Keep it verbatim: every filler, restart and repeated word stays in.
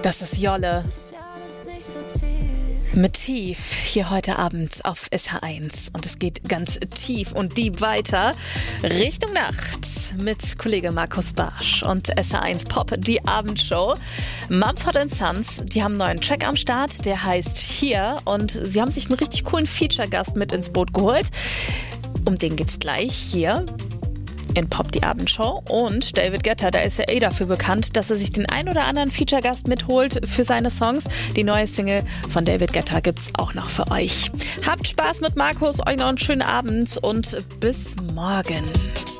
Das ist Jolle mit Tief hier heute Abend auf S H eins. Und es geht ganz tief und deep weiter Richtung Nacht mit Kollege Markus Barsch und S H eins Pop, die Abendshow. Mumford and Sons, die haben einen neuen Track am Start, der heißt Hier. Und sie haben sich einen richtig coolen Feature-Gast mit ins Boot geholt. Um den geht's gleich hier in Pop, die Abendshow. Und David Guetta, der ist ja eh dafür bekannt, dass er sich den ein oder anderen Feature-Gast mitholt für seine Songs. Die neue Single von David Guetta gibt's auch noch für euch. Habt Spaß mit Markus, euch noch einen schönen Abend und bis morgen.